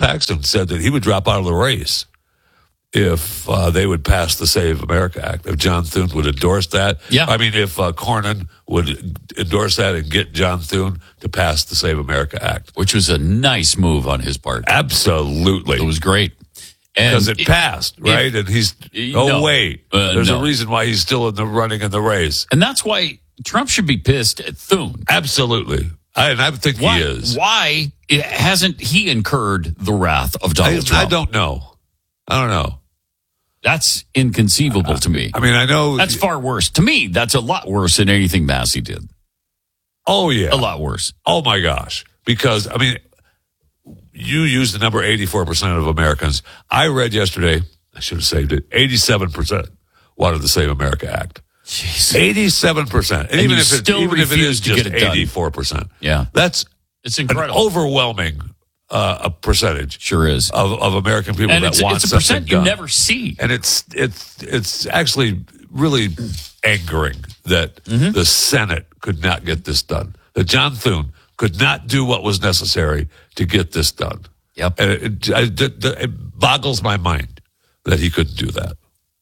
Paxton said that he would drop out of the race if they would pass the Save America Act, if John Thune would endorse that. Yeah. I mean, if Cornyn would endorse that and get John Thune to pass the Save America Act. Which was a nice move on his part. Absolutely. It was great. Because it passed, right? And he's, wait. There's a reason why he's still in the running in the race. And that's why Trump should be pissed at Thune. Absolutely. I think he is. Why hasn't he incurred the wrath of Donald Trump? I don't know. That's inconceivable to me. I mean, I know. That's far worse. To me, that's a lot worse than anything Massey did. Oh, yeah. A lot worse. Oh, my gosh. Because, I mean, you used the number 84% of Americans. I read yesterday, I should have saved it, 87% wanted the Save America Act. Jeez. 87%. And even if it is just 84%. Yeah. It's incredible. An overwhelming a percentage. Sure is. Of American people and that want it's a something percent done. You never see. And it's actually really angering that the Senate could not get this done. That John Thune could not do what was necessary to get this done. Yep. And it boggles my mind that he couldn't do that.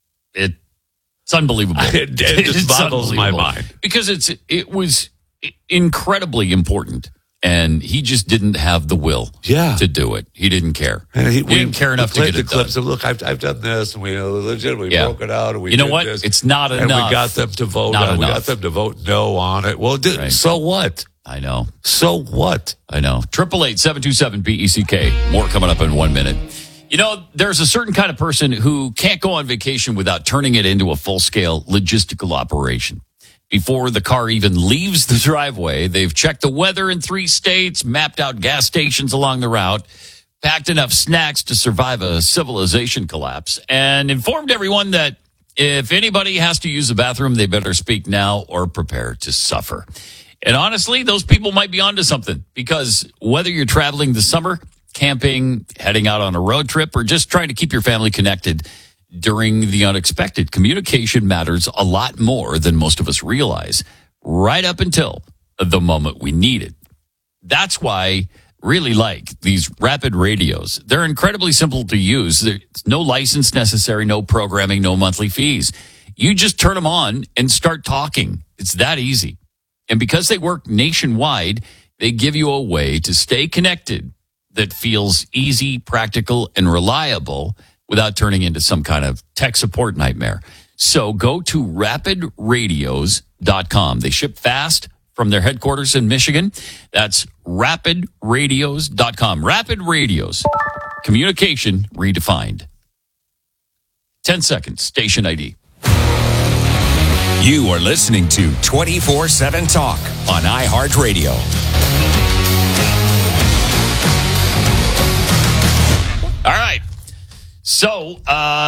It's unbelievable. It just boggles my mind. Because it was incredibly important. And he just didn't have the will to do it. He didn't care. And he didn't care enough to get it done. Clips of, look, I've done this, and we legitimately broke it out. And we you know did what? This, it's not enough. And we got them to vote on it. We got them to vote no on it. Well, so what? I know. So what? I know. 888-727-BECK. More coming up in 1 minute. You know, there's a certain kind of person who can't go on vacation without turning it into a full-scale logistical operation. Before the car even leaves the driveway, they've checked the weather in 3 states, mapped out gas stations along the route, packed enough snacks to survive a civilization collapse, and informed everyone that if anybody has to use the bathroom, they better speak now or prepare to suffer. And honestly, those people might be onto something, because whether you're traveling this summer, camping, heading out on a road trip, or just trying to keep your family connected during the unexpected, communication matters a lot more than most of us realize, right up until the moment we need it. That's why I really like these rapid radios. They're incredibly simple to use. There's no license necessary, no programming, no monthly fees. You just turn them on and start talking. It's that easy. And because they work nationwide, they give you a way to stay connected that feels easy, practical, and reliable without turning into some kind of tech support nightmare. So go to rapidradios.com. They ship fast from their headquarters in Michigan. That's rapidradios.com. Rapid Radios. Communication redefined. 10 seconds. Station ID. You are listening to 24/7 Talk on iHeartRadio. All right. So,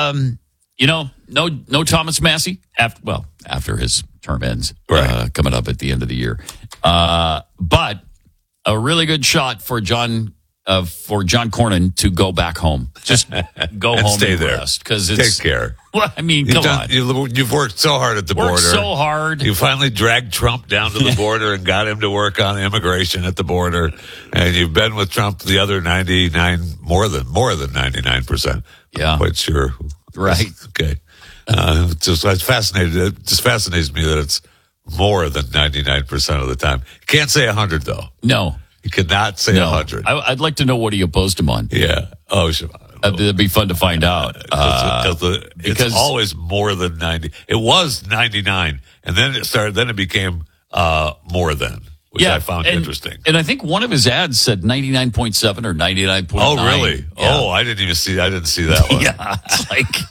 no Thomas Massey after his term ends, coming up at the end of the year. But a really good shot for John Cornyn to go back home. Just go home stay and there. rest, because it's take care. Well, I mean, come on. You've worked so hard at the border. So hard. You finally dragged Trump down to the border and got him to work on immigration at the border. And you've been with Trump the other 99, more than 99%. Yeah. I'm quite sure. Right. Okay. It just fascinates me that it's more than 99% of the time. You can't say 100 though. No. You cannot say 100. I'd like to know what he opposed him on. Yeah. Oh, sure. That'd be fun to find out. Because it's always more than 90. It was 99, and then it became more than, which I found interesting. And I think one of his ads said 99.7 or 99.9. Oh, really? Yeah. Oh, I didn't see that one. Yeah, it's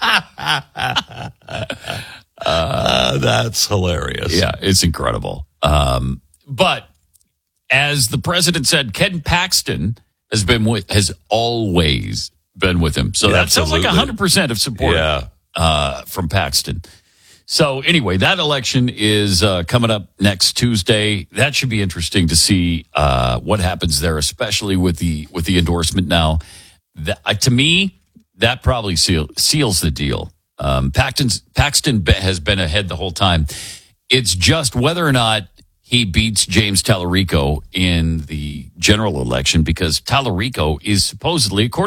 like that's hilarious. Yeah, it's incredible. But as the president said, Ken Paxton has always been with him. So that sounds like 100% of support from Paxton. So anyway, that election is coming up next Tuesday. That should be interesting to see what happens there, especially with the endorsement now. To me, that probably seals the deal. Paxton has been ahead the whole time. It's just whether or not he beats James Tallarico in the general election, because Tallarico is supposedly, according